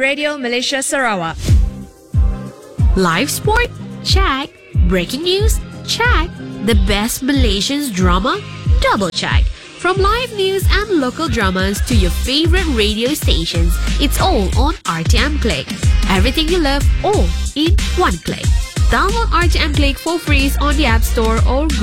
Radio Malaysia Sarawak. Live sport? Check. Breaking news? Check. The best Malaysian drama? Double check. From live news and local dramas to your favorite radio stations, it's all on RTM Click. Everything you love, all in one click. Download RTM Click for free on the App Store or